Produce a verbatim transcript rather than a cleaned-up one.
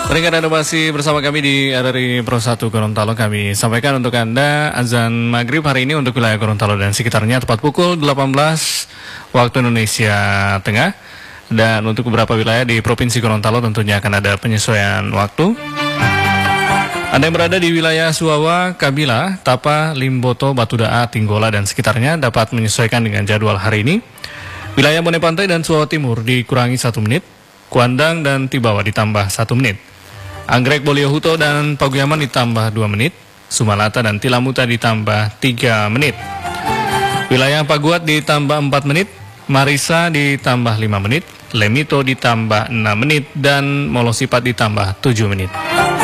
Berikan Anda masih bersama kami di R R I Pro satu Gorontalo. Kami sampaikan untuk Anda azan maghrib hari ini untuk wilayah Gorontalo dan sekitarnya tepat pukul delapan belas waktu Indonesia Tengah. Dan untuk beberapa wilayah di Provinsi Gorontalo tentunya akan ada penyesuaian waktu. Anda yang berada di wilayah Suwawa, Kabila, Tapa, Limboto, Batudaa, Tinggola dan sekitarnya dapat menyesuaikan dengan jadwal hari ini. Wilayah Bone Pantai dan Suwawa Timur dikurangi satu menit. Kuandang dan Tibawa ditambah satu menit. Anggrek, Boliohuto dan Paguyaman ditambah dua menit. Sumalata dan Tilamuta ditambah tiga menit. Wilayah Paguat ditambah empat menit. Marisa ditambah lima menit. Lemito ditambah enam menit dan Molosipat ditambah tujuh menit.